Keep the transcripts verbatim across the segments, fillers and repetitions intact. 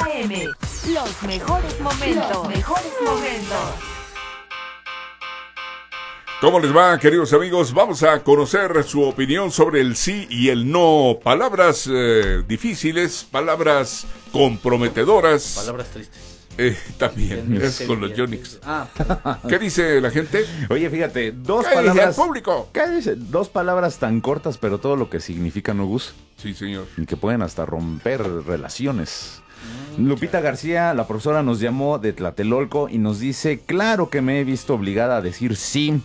A M. Los mejores momentos. Los mejores momentos. ¿Cómo les va, queridos amigos? Vamos a conocer su opinión sobre el sí y el no. Palabras eh, difíciles, palabras comprometedoras. Palabras tristes. Eh, también, es con los Yonix. Ah. ¿Qué dice la gente? Oye, fíjate, dos ¿Qué palabras. dice el público? ¿Qué dice? Dos palabras tan cortas, pero todo lo que significan, ¿no, Gus? Sí, señor. Y que pueden hasta romper relaciones. Mm, Lupita García, la profesora, nos llamó de Tlatelolco y nos dice: claro que me he visto obligada a decir sí.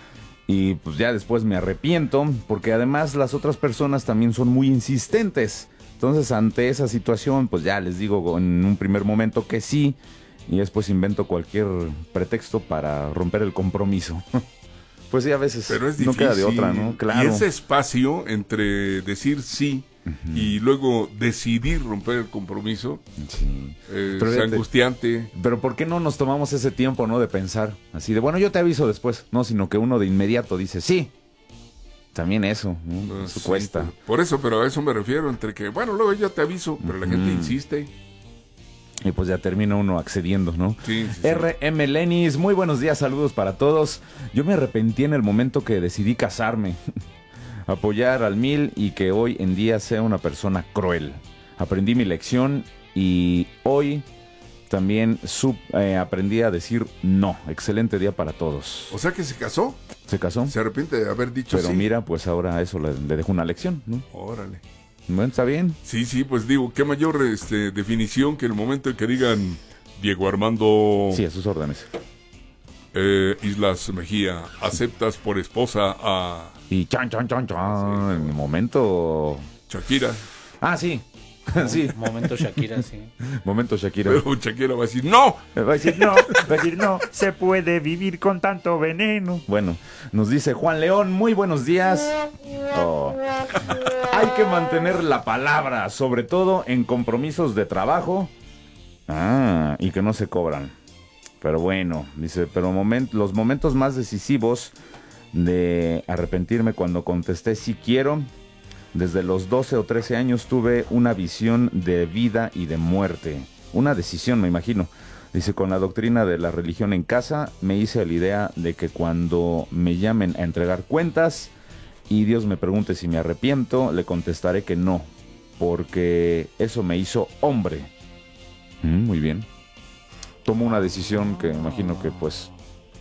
Y pues ya después me arrepiento, porque además las otras personas también son muy insistentes. Entonces, ante esa situación, pues ya les digo en un primer momento que sí, y después invento cualquier pretexto para romper el compromiso. Pues sí, a veces Pero es no difícil. queda de otra, ¿no? Claro. Y ese espacio entre decir sí uh-huh. y luego decidir romper el compromiso, sí. eh, es fíjate, angustiante. Pero ¿por qué no nos tomamos ese tiempo, no, de pensar así de, bueno, yo te aviso después? No, sino que uno de inmediato dice sí. También eso, ¿no? Pues, eso sí, cuesta. Por eso, pero a eso me refiero, entre que, bueno, luego yo te aviso, pero la gente mm. insiste. Y pues ya termina uno accediendo, ¿no? Sí, sí, R M sí. Lenis, muy buenos días, saludos para todos. Yo me arrepentí en el momento que decidí casarme, apoyar al mil y que hoy en día sea una persona cruel. Aprendí mi lección y hoy también sub, eh, aprendí a decir no. Excelente día para todos. O sea que se casó. ¿Se casó? Se arrepiente de haber dicho Pero sí. mira, pues ahora eso le, le dejo una lección, ¿no? Órale. Bueno, está bien. Sí, sí, pues digo, qué mayor este, definición que el momento en que digan Diego Armando... Sí, a sus órdenes. Eh, Islas Mejía, aceptas por esposa a... Y chan, chan, chan, chan, sí, en el momento... Shakira. Ah, sí. Sí. Momento Shakira, sí. Momento Shakira. Pero Shakira va a decir ¡no! Va a decir no, va a decir no. Se puede vivir con tanto veneno. Bueno, nos dice Juan León, muy buenos días. Oh. Hay que mantener la palabra, sobre todo en compromisos de trabajo. Ah, y que no se cobran. Pero bueno, dice, pero moment, los momentos más decisivos de arrepentirme cuando contesté sí quiero. Desde los doce o trece años tuve una visión de vida y de muerte. Una decisión, me imagino. Dice, con la doctrina de la religión en casa, me hice la idea de que cuando me llamen a entregar cuentas y Dios me pregunte si me arrepiento, le contestaré que no, porque eso me hizo hombre. Mm, muy bien. Tomo una decisión que imagino que pues...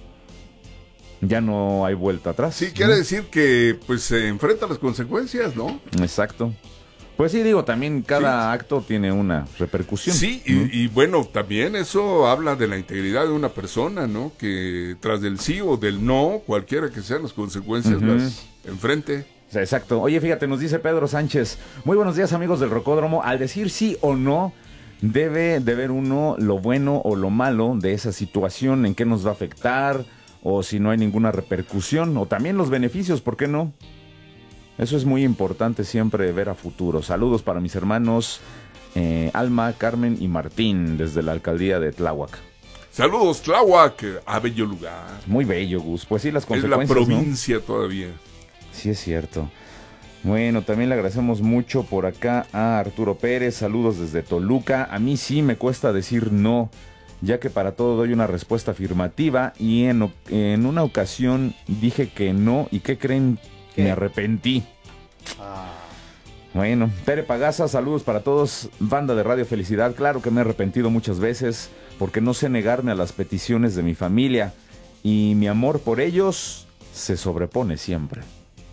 ya no hay vuelta atrás. Sí, quiere ¿no? decir que pues se enfrenta a las consecuencias, ¿no? Exacto. Pues sí, digo, también cada sí. acto tiene una repercusión. Sí, ¿no? y, y bueno, también eso habla de la integridad de una persona, ¿no? Que tras del sí o del no, cualquiera que sean las consecuencias, uh-huh. las enfrente. Exacto. Oye, fíjate, nos dice Pedro Sánchez, muy buenos días, amigos del Rocódromo. Al decir sí o no, debe de ver uno lo bueno o lo malo de esa situación, en qué nos va a afectar, o si no hay ninguna repercusión, o también los beneficios, ¿por qué no? Eso es muy importante siempre ver a futuro. Saludos para mis hermanos eh, Alma, Carmen y Martín desde la alcaldía de Tláhuac. Saludos Tláhuac, a bello lugar. Muy bello, Gus. Pues sí, las consecuencias, es la provincia, ¿no? Todavía. Sí, es cierto. Bueno, también le agradecemos mucho por acá a Arturo Pérez. Saludos desde Toluca. A mí sí me cuesta decir no, ya que para todo doy una respuesta afirmativa y en, en una ocasión dije que no y ¿qué creen? ¿Qué? Me arrepentí. Ah. Bueno, Tere Pagasa, saludos para todos, banda de Radio Felicidad. Claro que me he arrepentido muchas veces porque no sé negarme a las peticiones de mi familia y mi amor por ellos se sobrepone siempre.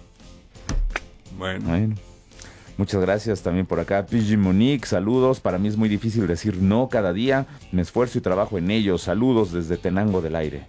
Bueno. Bueno. Muchas gracias también por acá. P G Monique, saludos. Para mí es muy difícil decir no cada día. Me esfuerzo y trabajo en ello. Saludos desde Tenango del Aire.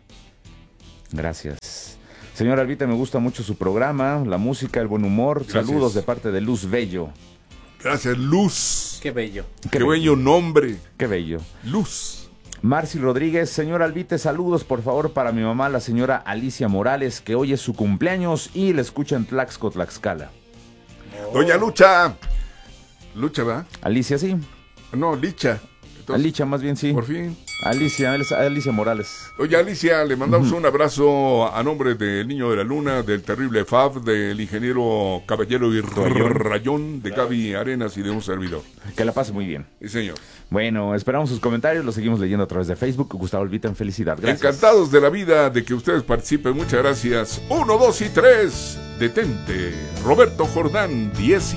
Gracias. Señor Albita, me gusta mucho su programa, la música, el buen humor. Gracias. Saludos de parte de Luz Bello. Gracias, Luz. Qué bello. Qué, Qué bello. bello nombre. Qué bello. Luz. Marci Rodríguez, señor Albite, saludos por favor para mi mamá, la señora Alicia Morales, que hoy es su cumpleaños y le escucha en Tlaxco, Tlaxcala. Doña Lucha. Lucha, ¿va? Alicia, sí. No, Licha. Entonces, Alicia, más bien, sí. Por fin. Alicia, Alicia Morales. Oye, Alicia, le mandamos un abrazo a nombre del Niño de la Luna, del terrible Fab, del ingeniero Caballero y Rayón, de Gaby Arenas y de un servidor. Que la pase muy bien. Sí, señor. Bueno, esperamos sus comentarios, los seguimos leyendo a través de Facebook. Gustavo Olvita en felicidad. Gracias. Encantados de la vida de que ustedes participen. Muchas gracias. Uno, dos y tres. Detente. Roberto Jordán, diez.